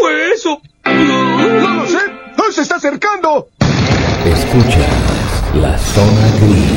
fue eso? ¡No lo sé! ¡Se está acercando! Escucha la zona gris.